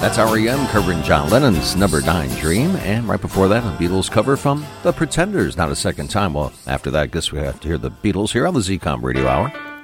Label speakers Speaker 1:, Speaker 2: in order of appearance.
Speaker 1: That's R.E.M. covering John Lennon's Number 9 Dream. And right before that, a Beatles cover from The Pretenders, Not a Second Time. Well, after that, I guess we have to hear the Beatles here on the ZCOM Radio Hour.